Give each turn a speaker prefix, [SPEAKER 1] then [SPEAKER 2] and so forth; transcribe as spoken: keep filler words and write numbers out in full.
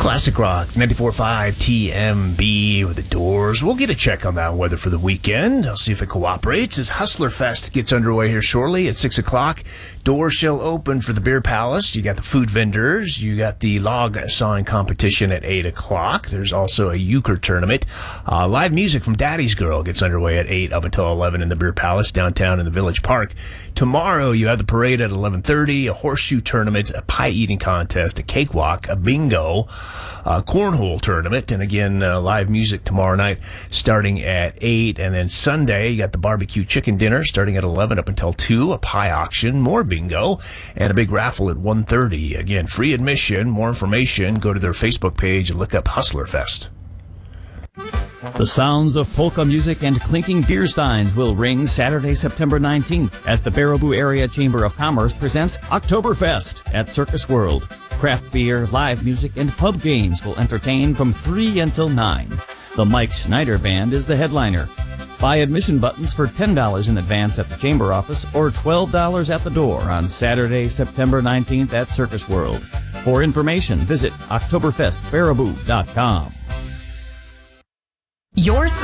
[SPEAKER 1] Classic Rock, ninety-four point five T M B with the Doors. We'll get a check on that weather for the weekend. I'll see if it cooperates as Hustler Fest gets underway here shortly at six o'clock. Doors shall open for the Beer Palace. You got the food vendors. You got the log sawing competition at eight o'clock. There's also a euchre tournament. Uh, live music from Daddy's Girl gets underway at eight up until eleven in the Beer Palace downtown in the Village Park. Tomorrow you have the parade at eleven thirty, a horseshoe tournament, a pie eating contest, a cakewalk, a bingo, a cornhole tournament, and again, uh, live music tomorrow night starting at eight. And then Sunday, you got the barbecue chicken dinner starting at eleven up until two, a pie auction, more bingo, and a big raffle at one thirty. Again, free admission. More information, go to their Facebook page and look up Hustler Fest.
[SPEAKER 2] The sounds of polka music and clinking beer steins will ring Saturday, September nineteenth, as the Baraboo Area Chamber of Commerce presents Oktoberfest at Circus World. Craft beer, live music, and pub games will entertain from three until nine. The Mike Schneider Band is the headliner. Buy admission buttons for ten dollars in advance at the Chamber office or twelve dollars at the door on Saturday, September nineteenth at Circus World. For information, visit oktoberfest baraboo dot com.
[SPEAKER 3] Your